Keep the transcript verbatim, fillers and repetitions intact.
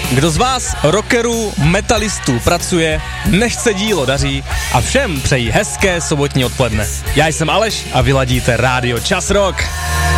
Kdo z vás, rockerů, metalistů, pracuje, nechť se dílo daří a všem přeji hezké sobotní odpoledne. Já jsem Aleš a vy ladíte rádio Čas Rock.